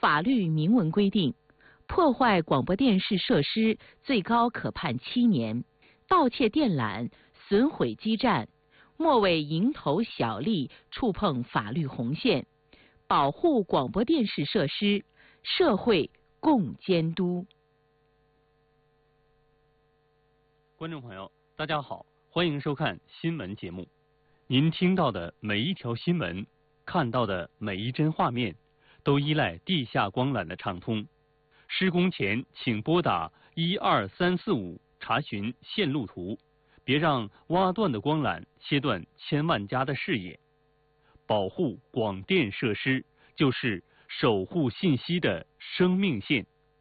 法律明文规定，破坏广播电视设施最高可判7年，盗窃电缆、损毁基站，莫为蝇头小利触碰法律红线，保护广播电视设施，社会共监督。 观众朋友，大家好，欢迎收看新闻节目。您听到的每一条新闻，看到的每一帧画面，都依赖地下光缆的畅通。施工前请拨打12345查询线路图，别让挖断的光缆切断千万家的视野。保护广电设施，就是守护信息的生命线。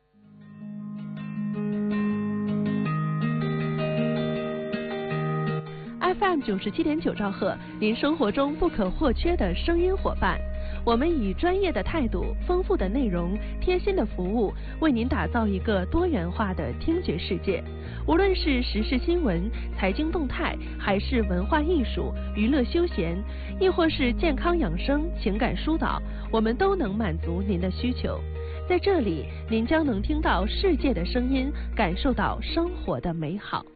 FM 97.9兆赫，您生活中不可或缺的声音伙伴。我们以专业的态度、丰富的内容、贴心的服务，为您打造一个多元化的听觉世界。无论是时事新闻、财经动态，还是文化艺术、娱乐休闲，亦或是健康养生、情感疏导，我们都能满足您的需求。在这里，您将能听到世界的声音，感受到生活的美好。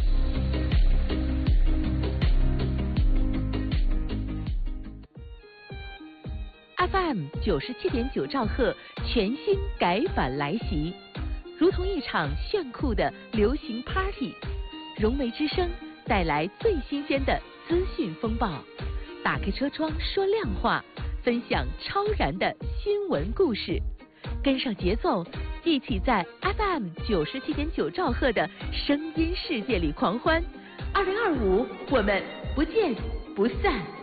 FM 97.9兆赫全新改版来袭，如同一场炫酷的流行 Party， 融媒之声带来最新鲜的资讯风暴，打开车窗说亮话，分享超燃的新闻故事，跟上节奏，一起在 FM 97.9兆赫的声音世界里狂欢。2025，我们不见不散。